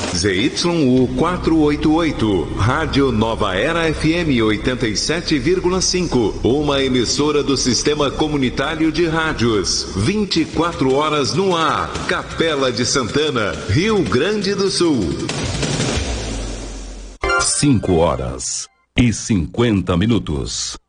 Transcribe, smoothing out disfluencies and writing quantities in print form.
ZYU 488, Rádio Nova Era FM 87,5, uma emissora do Sistema Comunitário de Rádios, 24 horas no ar, Capela de Santana, Rio Grande do Sul. 5 horas e 50 minutos.